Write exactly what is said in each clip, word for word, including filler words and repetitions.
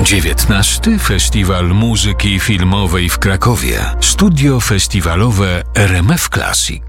dziewiętnasty Festiwal Muzyki Filmowej w Krakowie. Studio festiwalowe R M F Classic.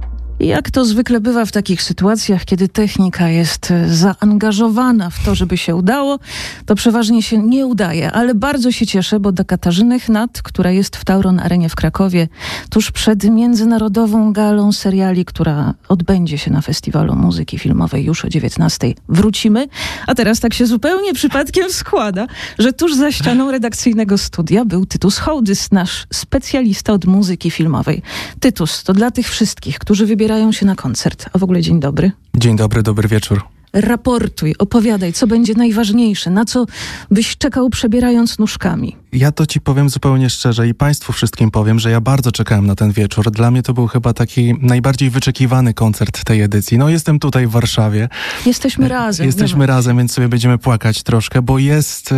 Jak to zwykle bywa w takich sytuacjach, kiedy technika jest zaangażowana w to, żeby się udało, to przeważnie się nie udaje. Ale bardzo się cieszę, bo do Katarzyny Chnat, która jest w Tauron Arenie w Krakowie, tuż przed międzynarodową galą seriali, która odbędzie się na Festiwalu Muzyki Filmowej już o dziewiętnastej, wrócimy. A teraz tak się zupełnie przypadkiem składa, że tuż za ścianą redakcyjnego studia był Tytus Hołdys, nasz specjalista od muzyki filmowej. Tytus, to dla tych wszystkich, którzy wybierają się na koncert. A w ogóle dzień dobry. Dzień dobry, dobry wieczór. Raportuj, opowiadaj, co będzie najważniejsze, na co byś czekał przebierając nóżkami. Ja to ci powiem zupełnie szczerze i państwu wszystkim powiem, że ja bardzo czekałem na ten wieczór. Dla mnie to był chyba taki najbardziej wyczekiwany koncert tej edycji. No jestem tutaj w Warszawie. Jesteśmy razem. Jesteśmy razem, więc sobie będziemy płakać troszkę, bo jest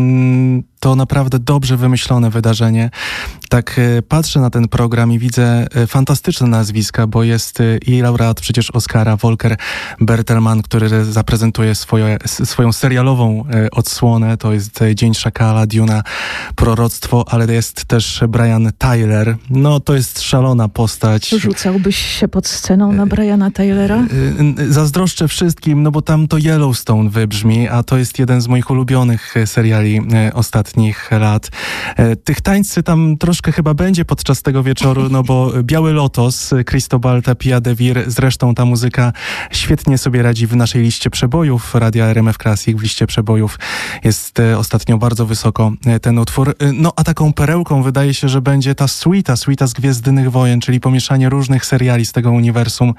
mm, to naprawdę dobrze wymyślone wydarzenie. Tak y, patrzę na ten program i widzę y, fantastyczne nazwiska, bo jest y, i laureat przecież Oscara, Volker Bertelmann, który zaprezentuje swoje, swoją serialową y, odsłonę. To jest y, Dzień Szakala, Duna, Proroctwo, ale jest też Brian Tyler. No to jest szalona postać. Rzucałbyś się pod sceną na Briana Tylera? Y, y, zazdroszczę wszystkim, no bo tam to Yellowstone wybrzmi, a to jest jeden z moich ulubionych seriali y, ostatnich lat. Y, tych tańcy tam troszkę chyba będzie podczas tego wieczoru, no bo Biały Lotos, Cristobal Tapia de Vir, zresztą ta muzyka świetnie sobie radzi w naszej liście przebojów Radia R M F Classic. W liście przebojów jest y, ostatnio bardzo wysoko y, ten utwór. No a taką perełką wydaje się, że będzie ta suita, suita z Gwiezdnych Wojen, czyli pomieszanie różnych seriali z tego uniwersum.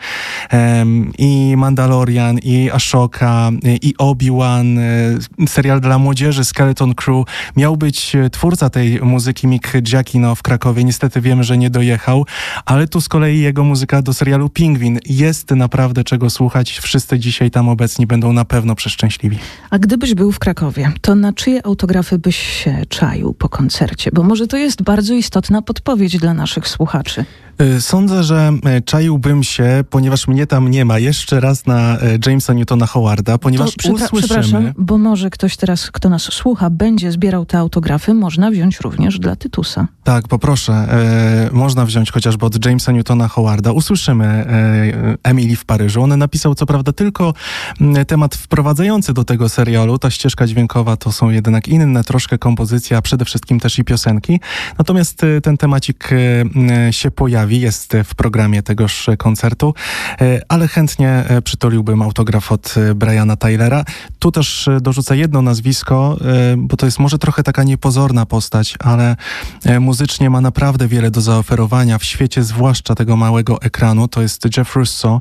Um, I Mandalorian, i Ashoka, i Obi-Wan, serial dla młodzieży Skeleton Crew. Miał być twórca tej muzyki Mick Giacchino w Krakowie. Niestety wiemy, że nie dojechał, ale tu z kolei jego muzyka do serialu Pingwin. Jest naprawdę czego słuchać. Wszyscy dzisiaj tam obecni będą na pewno przeszczęśliwi. A gdybyś był w Krakowie, to na czyje autografy byś się czaił po koncercie? Bo może to jest bardzo istotna podpowiedź dla naszych słuchaczy. Sądzę, że czaiłbym się, ponieważ mnie tam nie ma, jeszcze raz na Jamesa Newtona Howarda, ponieważ to, przepra- usłyszymy... Przepraszam, bo może ktoś teraz, kto nas słucha, będzie zbierał te autografy, można wziąć również dla Tytusa. Tak, poproszę. E, można wziąć chociażby od Jamesa Newtona Howarda. Usłyszymy e, Emily w Paryżu. On napisał co prawda tylko m, temat wprowadzający do tego serialu. Ta ścieżka dźwiękowa to są jednak inne troszkę kompozycje, a przede wszystkim też i piosenki. Natomiast e, ten temacik e, się pojawi. Jest w programie tegoż koncertu, ale chętnie przytuliłbym autograf od Briana Tylera. Tu też dorzucę jedno nazwisko, bo to jest może trochę taka niepozorna postać, ale muzycznie ma naprawdę wiele do zaoferowania w świecie, zwłaszcza tego małego ekranu. To jest Jeff Russo.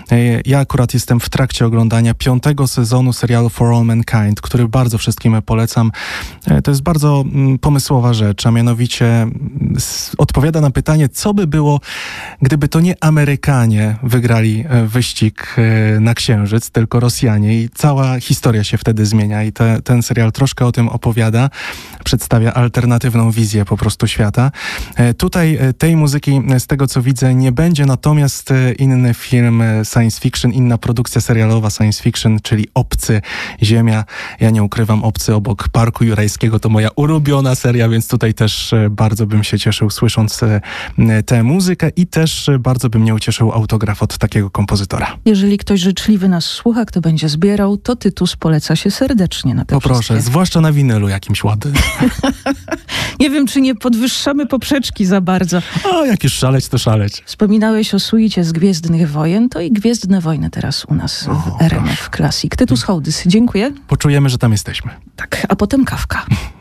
Ja akurat jestem w trakcie oglądania piątego sezonu serialu For All Mankind, który bardzo wszystkim polecam. To jest bardzo pomysłowa rzecz, a mianowicie odpowiada na pytanie, co by było, gdyby to nie Amerykanie wygrali wyścig na Księżyc, tylko Rosjanie, i cała historia się wtedy zmienia i te, ten serial troszkę o tym opowiada, przedstawia alternatywną wizję po prostu świata. Tutaj tej muzyki, z tego co widzę, nie będzie, natomiast inny film science fiction, inna produkcja serialowa science fiction, czyli Obcy, Ziemia. Ja nie ukrywam, Obcy obok Parku Jurajskiego to moja ulubiona seria, więc tutaj też bardzo bym się cieszył słysząc tę muzykę i też bardzo by mnie ucieszył autograf od takiego kompozytora. Jeżeli ktoś życzliwy nas słucha, kto będzie zbierał, to Tytus poleca się serdecznie na te Poproszę, wszystkie. Zwłaszcza na winylu jakimś ładnym. Nie wiem, czy nie podwyższamy poprzeczki za bardzo. A jak już szaleć, to szaleć. Wspominałeś o suicie z Gwiezdnych Wojen, to i Gwiezdne Wojny teraz u nas O, w R M F Classic. Tytus Hołdys, dziękuję. Poczujemy, że tam jesteśmy. Tak, a potem kawka.